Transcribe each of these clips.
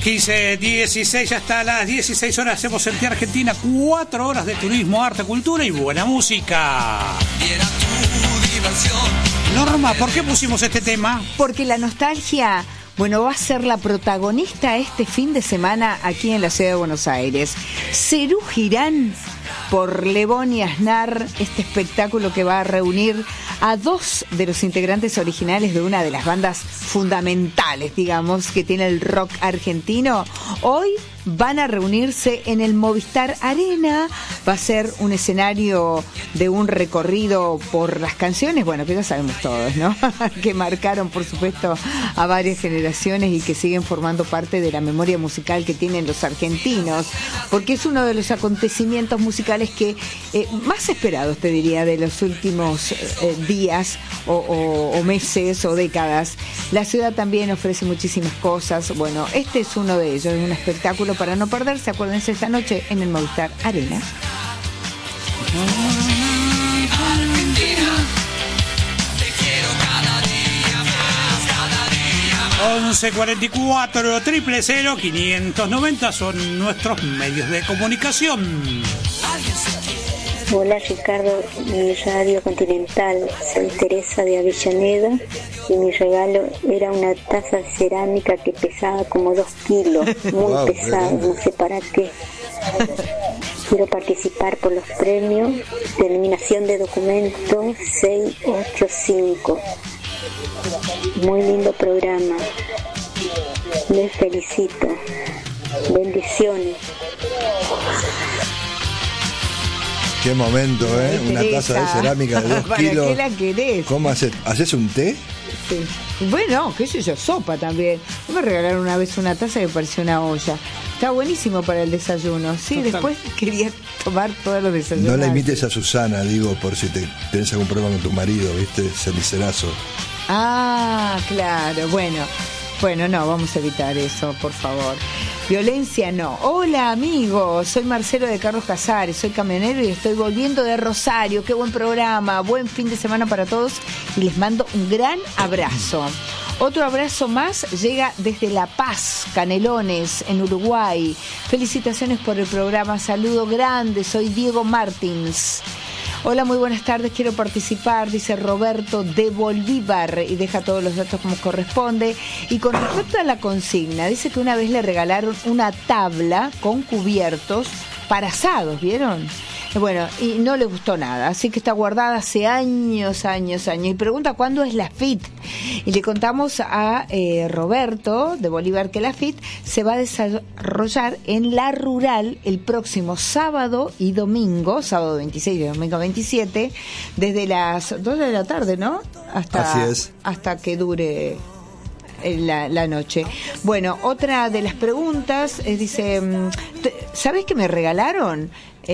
15:16, ya está a las 16 horas. Hacemos en Tierra Argentina 4 horas de turismo, arte, cultura y buena música. Norma, ¿por qué pusimos este tema? Porque la nostalgia, bueno, va a ser la protagonista este fin de semana aquí en la ciudad de Buenos Aires. Serú Girán por Lebón y Aznar, este espectáculo que va a reunir a 2 de los integrantes originales de una de las bandas fundamentales, digamos, que tiene el rock argentino. Hoy van a reunirse en el Movistar Arena. Va a ser un escenario de un recorrido por las canciones, bueno, que ya sabemos todos, ¿no? Que marcaron, por supuesto, a varias generaciones y que siguen formando parte de la memoria musical que tienen los argentinos, porque es uno de los acontecimientos musicales que más esperados, te diría, de los últimos días o meses o décadas. La ciudad también ofrece muchísimas cosas. Bueno, este es uno de ellos, es un espectáculo para no perderse. Acuérdense, esta noche en el Movistar Arena. 1144 000 590 son nuestros medios de comunicación. Hola Ricardo, mi radio Continental, soy Teresa de Avellaneda y mi regalo era una taza de cerámica que pesaba como 2 kilos, muy pesada, no sé para qué. Quiero participar por los premios, terminación de documento 685. Muy lindo programa, les felicito, bendiciones. Qué momento, ¿eh? Una taza de cerámica de 2 kilos. ¿Para qué la querés? ¿Cómo haces? ¿Haces un té? Sí. Bueno, qué sé yo, sopa también. Me regalaron una vez una taza que parecía una olla. Está buenísimo para el desayuno. Sí, total. Después quería tomar todos los desayunos. No la imites a Susana, digo, por si tenés algún problema con tu marido, ¿viste? Cenicerazo. Ah, claro, bueno, no, vamos a evitar eso, por favor. Violencia no. Hola amigos, soy Marcelo de Carlos Casares, soy camionero y estoy volviendo de Rosario. Qué buen programa, buen fin de semana para todos y les mando un gran abrazo. Otro abrazo más llega desde La Paz, Canelones, en Uruguay. Felicitaciones por el programa, saludo grande, soy Diego Martins. Hola, muy buenas tardes, quiero participar, dice Roberto de Bolívar, y deja todos los datos como corresponde. Y con respecto a la consigna, dice que una vez le regalaron una tabla con cubiertos para asados, ¿vieron? Bueno, y no le gustó nada, así que está guardada hace años. Y pregunta cuándo es la FIT. Y le contamos a Roberto de Bolívar que la FIT se va a desarrollar en La Rural el próximo sábado y domingo, sábado 26 y domingo 27, desde las 2 de la tarde, ¿no? Hasta que dure la noche. Bueno, otra de las preguntas dice, ¿sabes qué me regalaron?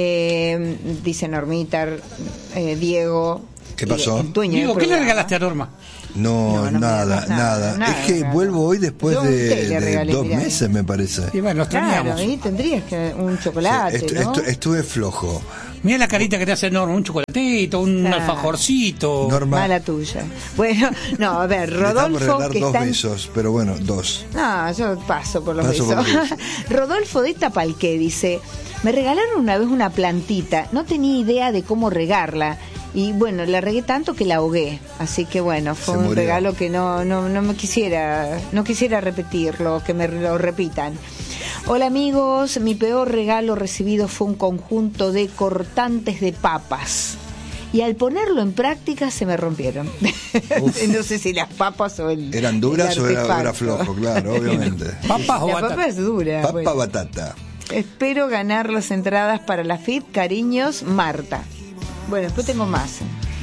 Dice Normita, Diego. ¿Qué pasó? Diego, ¿qué le regalaste a Norma? No, nada. Es que vuelvo hoy después de 2 meses, me parece. Y bueno, los teníamos. Claro, y tendrías que un chocolate, ¿no? Estuve flojo. Mira la carita que te hace Norma, un chocolatito, un alfajorcito. Norma. Mala tuya. Bueno, no, a ver, Rodolfo, que 2 besos, pero bueno, 2. No, yo paso por los besos. Rodolfo de Tapalqué dice, me regalaron una vez una plantita, no tenía idea de cómo regarla. Y bueno, la regué tanto que la ahogué. Así que bueno, fue un regalo que no me quisiera repetirlo, que me lo repitan. Hola amigos, mi peor regalo recibido fue un conjunto de cortantes de papas. Y al ponerlo en práctica se me rompieron. No sé si las papas o el... ¿Eran duras o era flojo? Claro, obviamente. ¿Papas o batata? La papa es dura. Papa batata. Espero ganar las entradas para la FIT. Cariños, Marta. Bueno, después tengo más.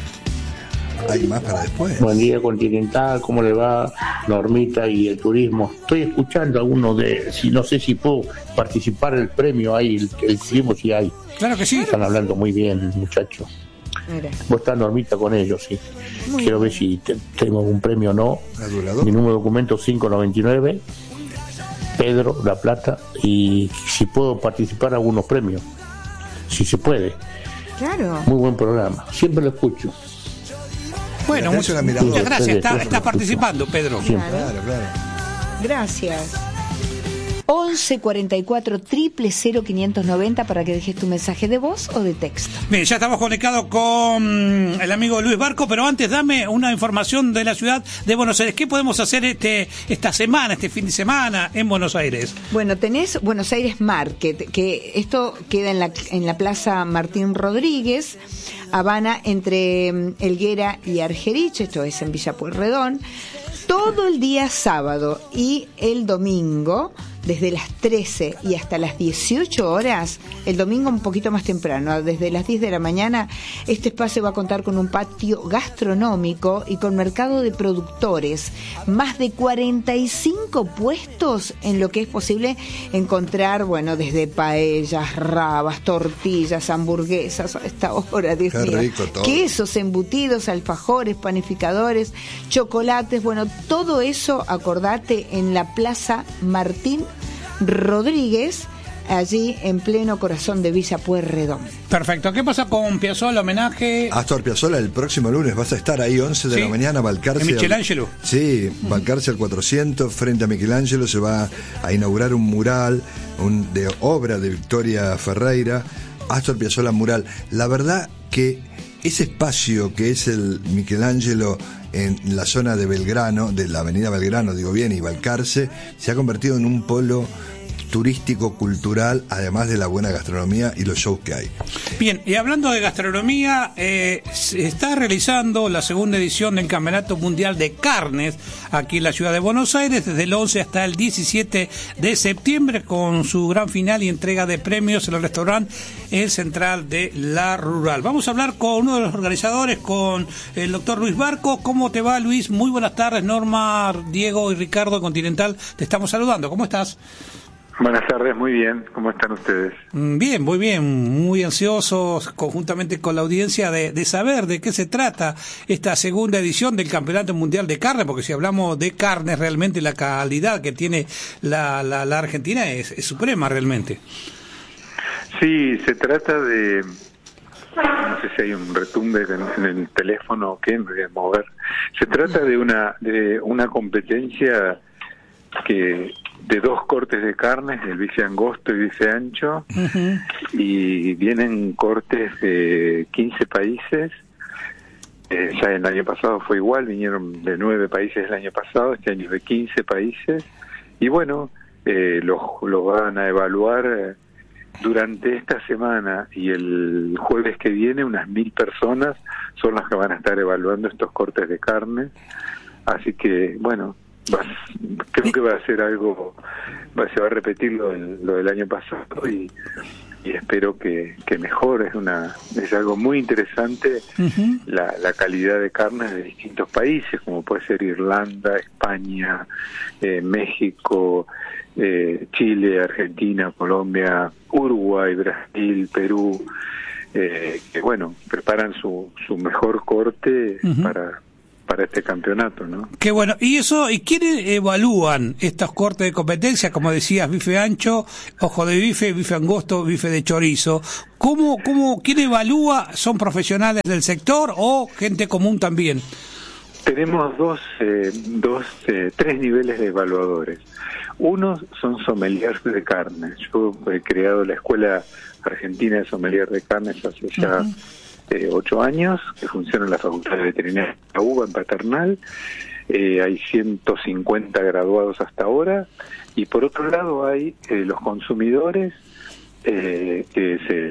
Hay más para después. Buen día Continental, ¿cómo le va? Normita y el turismo. Estoy escuchando a uno no sé si puedo participar en el premio ahí, el turismo si hay. Claro que sí. Están hablando muy bien, muchachos. Vos estás Normita con ellos, sí. Quiero ver si tengo un premio o no. Mi número de documento 599, Pedro, La Plata, y si puedo participar en algunos premios. Si se puede. Claro. Muy buen programa, siempre lo escucho. Bueno, muchas gracias. Estás participando, Pedro. Claro. Gracias. 11 44 000 590 para que dejes tu mensaje de voz o de texto. Bien, ya estamos conectados con el amigo Luis Barco, pero antes dame una información de la ciudad de Buenos Aires. ¿Qué podemos hacer esta semana, este fin de semana en Buenos Aires? Bueno, tenés Buenos Aires Market, que esto queda en la Plaza Martín Rodríguez, Habana, entre Helguera y Argerich, esto es en Villa Pueyrredón, todo el día sábado y el domingo, desde las 13 y hasta las 18 horas, el domingo un poquito más temprano, desde las 10 de la mañana, este espacio va a contar con un patio gastronómico y con mercado de productores, más de 45 puestos en lo que es posible encontrar, bueno, desde paellas, rabas, tortillas, hamburguesas, a esta hora, Dios mío, rico todo. Quesos, embutidos, alfajores, panificadores, chocolates, bueno, todo eso, acordate, en la Plaza Martín Rodríguez, allí en pleno corazón de Villa Pueyrredón. Perfecto. ¿Qué pasa con Piazzolla, homenaje? Astor Piazzolla, el próximo lunes vas a estar ahí 11 de la mañana, Balcarce. ¿En Michelangelo? Sí, Balcarce al 400, frente a Michelangelo se va a inaugurar un mural de obra de Victoria Ferreira, Astor Piazzolla mural. La verdad que ese espacio que es el Michelangelo en la zona de Belgrano, de la avenida Belgrano, digo bien, y Balcarce, se ha convertido en un polo turístico, cultural, además de la buena gastronomía y los shows que hay. Bien, y hablando de gastronomía, se está realizando la segunda edición del Campeonato Mundial de Carnes aquí en la ciudad de Buenos Aires, desde el 11 hasta el 17 de septiembre, con su gran final y entrega de premios en el restaurante El Central de la Rural. Vamos a hablar con uno de los organizadores, con el doctor Luis Barco. ¿Cómo te va, Luis? Muy buenas tardes. Norma, Diego y Ricardo de Continental, te estamos saludando. ¿Cómo estás? Buenas tardes, muy bien. ¿Cómo están ustedes? Bien, muy bien. Muy ansiosos, conjuntamente con la audiencia, de saber de qué se trata esta segunda edición del Campeonato Mundial de Carne, porque si hablamos de carne, realmente la calidad que tiene la Argentina es suprema, realmente. Sí, se trata de... No sé si hay un retumbe en el teléfono o qué, me voy a mover. Se trata de una competencia de dos cortes de carnes, el bife angosto y bife ancho, y vienen cortes de 15 países. Ya el año pasado fue igual, vinieron de 9 países el año pasado, este año de 15 países, y bueno, los van a evaluar durante esta semana, y el jueves que viene unas 1000 personas son las que van a estar evaluando estos cortes de carne, así que bueno, creo que va a ser algo, se va a repetir lo del año pasado y espero que mejore. Es algo muy interesante la calidad de carnes de distintos países, como puede ser Irlanda, España, México, Chile, Argentina, Colombia, Uruguay, Brasil, Perú, que bueno, preparan su mejor corte para este campeonato, ¿no? Qué bueno. ¿Y quiénes evalúan estos cortes de competencia? Como decías, bife ancho, ojo de bife, bife angosto, bife de chorizo. ¿Quién evalúa? ¿Son profesionales del sector o gente común también? Tenemos tres niveles de evaluadores. Uno son sommeliers de carne. Yo he creado la Escuela Argentina de Sommelier de Carnes hace ya 8 años, que funciona en la Facultad de Veterinaria de la UBA en Paternal. Hay 150 graduados hasta ahora, y por otro lado hay los consumidores, que se